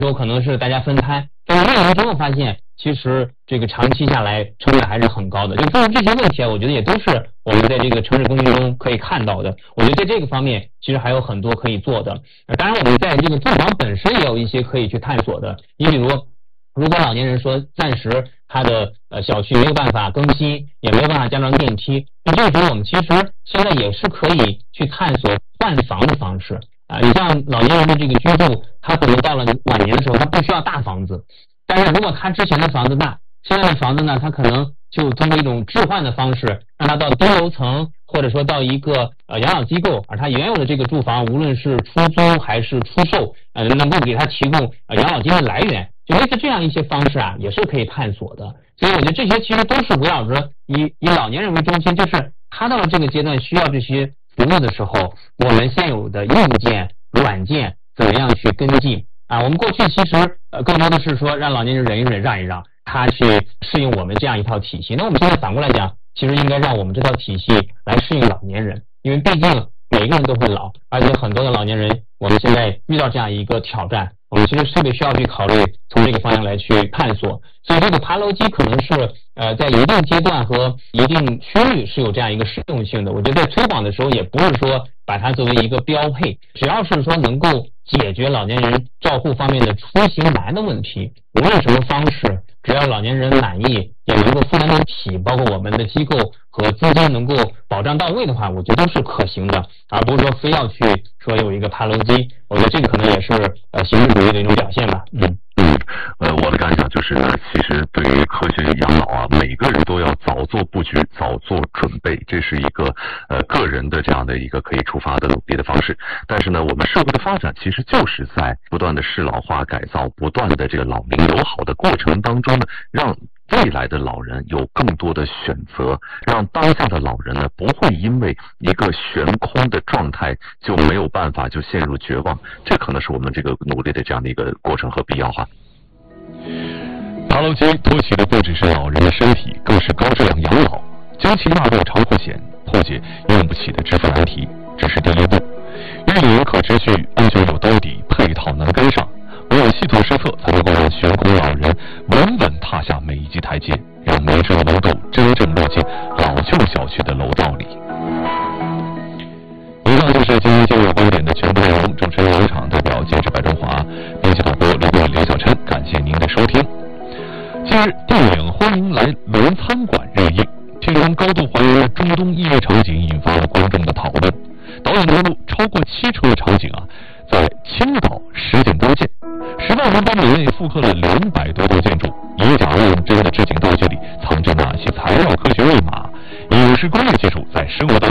有可能是大家分摊，但是运营之后发现，其实这个长期下来成本还是很高的。就诸如这些问题啊，我觉得也都是我们在这个城市工程中可以看到的。我觉得在这个方面，其实还有很多可以做的。当然，我们在这个住房本身也有一些可以去探索的。你比如，如果老年人说暂时他的小区没有办法更新，也没有办法加装电梯，那这个时候我们其实现在也是可以去探索换房的方式。你像老年人的这个居住，他可能到了晚年的时候，他不需要大房子，但是如果他之前的房子大，现在的房子呢，他可能就通过一种置换的方式，让他到低楼层，或者说到一个养老机构，而他原有的这个住房，无论是出租还是出售，能够给他提供养老金的来源，就类似这样一些方式啊，也是可以探索的。所以我觉得这些其实都是围绕着以老年人为中心，就是他到了这个阶段需要这些服务的时候，我们现有的硬件、软件怎么样去跟进啊？我们过去其实更多的是说让老年人忍一忍、让一让，他去适应我们这样一套体系。那我们现在反过来讲，其实应该让我们这套体系来适应老年人，因为毕竟每个人都会老，而且很多的老年人，我们现在遇到这样一个挑战，我们其实特别需要去考虑从这个方向来去探索。所以这个爬楼机可能是在一定阶段和一定区域是有这样一个适用性的。我觉得在推广的时候也不是说把它作为一个标配，只要是说能够解决老年人照护方面的出行难的问题，无论什么方式，只要老年人满意，也能够负担得起，包括我们的机构和资金能够保障到位的话，我觉得都是可行的，而不是说非要去说有一个爬楼机。我觉得这个可能也是形式主义的一种表现吧。 我的感想就是呢，其实对于科学养老啊，每个人都要早做布局，早做准备，这是一个个人的这样的一个可以出发的努力的方式。但是呢，我们社会的发展其实就是在不断的适老化改造，不断的这个老龄友好的过程当中呢，让未来的老人有更多的选择，让当下的老人呢不会因为一个悬空的状态就没有办法，就陷入绝望。这可能是我们这个努力的这样的一个过程和必要化。爬楼机托起的不只是老人的身体，更是高质量养老，将其纳入长护险，破解用不起的支付难题，只是第一步。运营可持续，安全有兜底，配套能跟上，唯有系统施策，才能够让悬空老人稳稳踏下每一级台阶，让民生的楼栋真正落进老旧小区的楼道里。以上就是今天今日观点的全部内容。主持人刘场代表记者白中华，编辑导播刘小琛，感谢您的收听。近日，电影《欢迎来龙餐馆》热映，片中高度还原了中东异域场景，引发了观众的讨论。导演投入超过70处的场景啊，在青岛实景搭建，10万人单位内复刻了200多栋建筑，以假乱真的置景道具里藏着哪些材料科学密码？以50工业技术在生活当